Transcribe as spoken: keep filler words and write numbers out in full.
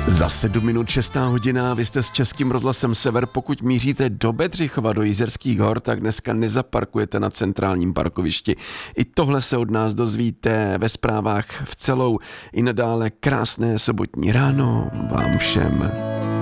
Za sedm minut šestá hodina, vy jste s Českým rozhlasem Sever. Pokud míříte do Bedřichova, do Jizerských hor, tak dneska nezaparkujete na centrálním parkovišti. I tohle se od nás dozvíte ve zprávách v celou. I nadále krásné sobotní ráno vám všem.